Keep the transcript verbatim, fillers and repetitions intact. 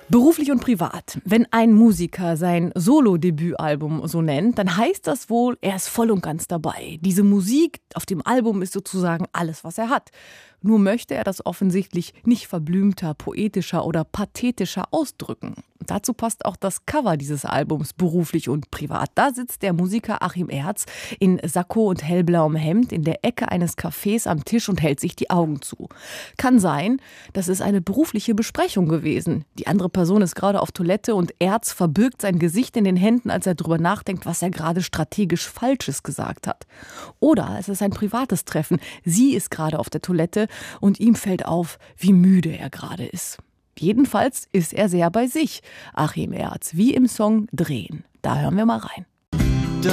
Beruflich und privat. Wenn ein Musiker sein Solo-Debütalbum so nennt, dann heißt das wohl, er ist voll und ganz dabei. Diese Musik auf dem Album ist sozusagen alles, was er hat. Nur möchte er das offensichtlich nicht verblümter, poetischer oder pathetischer ausdrücken. Dazu passt auch das Cover dieses Albums, beruflich und privat. Da sitzt der Musiker Achim Erz in Sakko und hellblauem Hemd in der Ecke eines Cafés am Tisch und hält sich die Augen zu. Kann sein, das ist eine berufliche Besprechung gewesen. Die andere Person ist gerade auf Toilette und Erz verbirgt sein Gesicht in den Händen, als er darüber nachdenkt, was er gerade strategisch Falsches gesagt hat. Oder es ist ein privates Treffen. Sie ist gerade auf der Toilette und ihm fällt auf, wie müde er gerade ist. Jedenfalls ist er sehr bei sich, Achim Erz, wie im Song Drehen. Da hören wir mal rein.